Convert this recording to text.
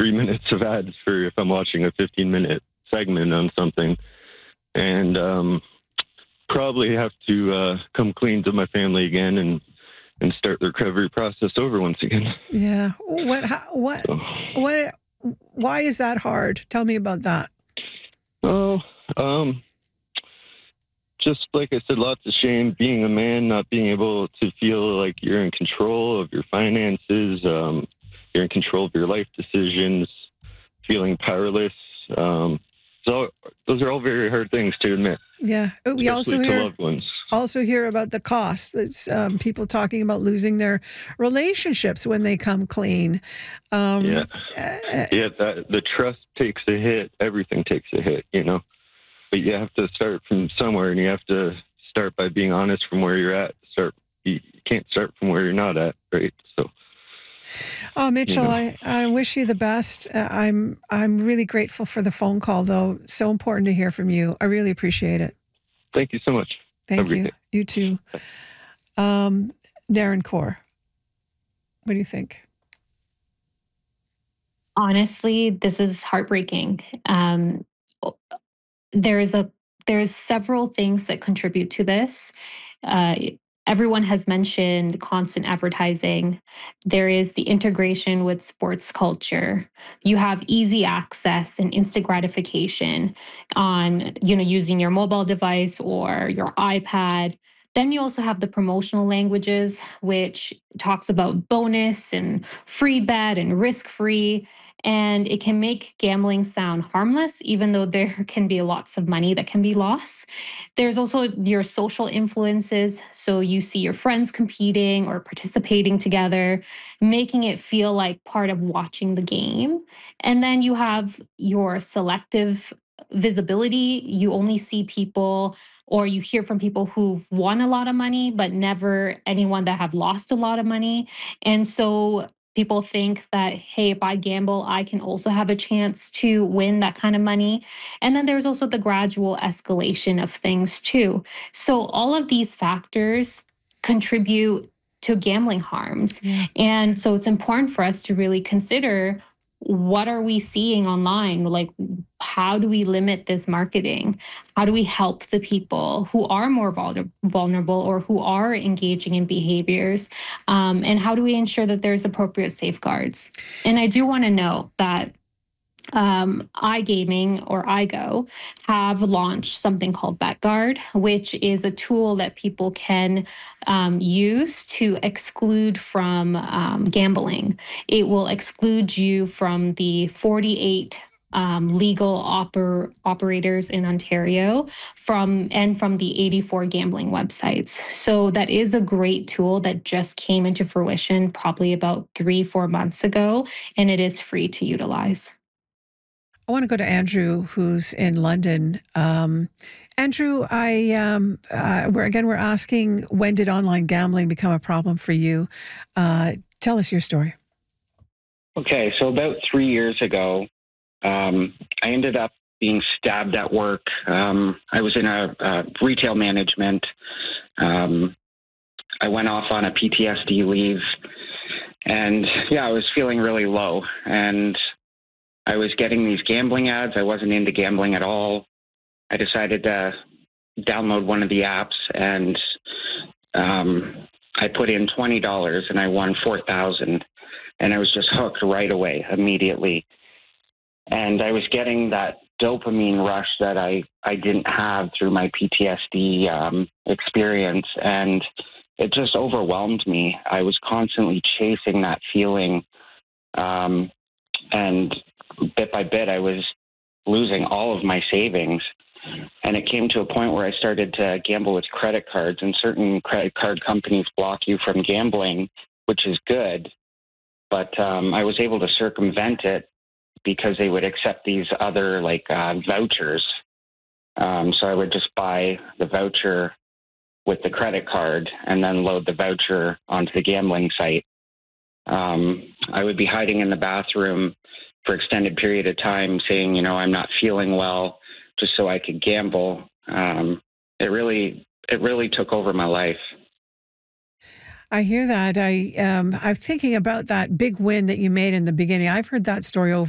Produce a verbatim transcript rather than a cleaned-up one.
three minutes of ads for if I'm watching a fifteen minute segment on something. And um, probably have to uh, come clean to my family again and, and start the recovery process over once again. Yeah. What, how, what, So, what, why is that hard? Tell me about that. oh, um, just like I said, lots of shame, being a man, not being able to feel like you're in control of your finances, um, you're in control of your life decisions, feeling powerless. Um, so those are all very hard things to admit. Yeah. We also especially to hear loved ones. also hear about the cost. That's um, people talking about losing their relationships when they come clean. Um, Yeah, uh, yeah. That the trust takes a hit. Everything takes a hit, you know. But you have to start from somewhere, and you have to start by being honest from where you're at. Start. You can't start from where you're not at, right? So. Oh, Mitchell, You know. I, I wish you the best. Uh, I'm I'm really grateful for the phone call, though. So important to hear from you. I really appreciate it. Thank you so much. Thank you. Day. You too. Um, Darren Core, what do you think? Honestly, this is heartbreaking. Um, there's a there's several things that contribute to this. Uh, everyone has mentioned constant advertising. There is the integration with sports culture. You have easy access and instant gratification on, you know, using your mobile device or your iPad. Then you also have the promotional languages, which talks about bonus and free bet and risk free. And it can make gambling sound harmless, even though there can be lots of money that can be lost. There's also your social influences. So you see your friends competing or participating together, making it feel like part of watching the game. And then you have your selective visibility. You only see people or you hear from people who've won a lot of money, but never anyone that have lost a lot of money. And so people think that, hey, if I gamble, I can also have a chance to win that kind of money. And then there's also the gradual escalation of things too. So all of these factors contribute to gambling harms. Yeah. And so it's important for us to really consider, what are we seeing online? Like, how do we limit this marketing? How do we help the people who are more vulnerable or who are engaging in behaviors? Um, and how do we ensure that there's appropriate safeguards? And I do want to note that um, iGaming or iGo have launched something called BetGuard, which is a tool that people can um, use to exclude from um, gambling. It will exclude you from the forty-eight um, legal oper- operators in Ontario from and from the eighty-four gambling websites. So that is a great tool that just came into fruition probably about three, four months ago, and it is free to utilize. I want to go to Andrew, who's in London. Um, Andrew, I um, uh, we're again we're asking, when did online gambling become a problem for you? Uh, tell us your story. Okay, so about three years ago, um, I ended up being stabbed at work. Um, I was in a, a retail management. Um, I went off on a P T S D leave, and yeah, I was feeling really low, and I was getting these gambling ads. I wasn't into gambling at all. I decided to download one of the apps, and um, I put in twenty dollars and I won four thousand dollars, and I was just hooked right away, immediately. And I was getting that dopamine rush that I, I didn't have through my P T S D um, experience, and it just overwhelmed me. I was constantly chasing that feeling, um, and bit by bit, I was losing all of my savings. And it came to a point where I started to gamble with credit cards, and certain credit card companies block you from gambling, which is good. But um, I was able to circumvent it because they would accept these other like uh, vouchers. Um, so I would just buy the voucher with the credit card and then load the voucher onto the gambling site. Um, I would be hiding in the bathroom for extended period of time saying, you know, I'm not feeling well, just so I could gamble. Um, it really, it really took over my life. I hear that. I, um, I'm thinking about that big win that you made in the beginning. I've heard that story over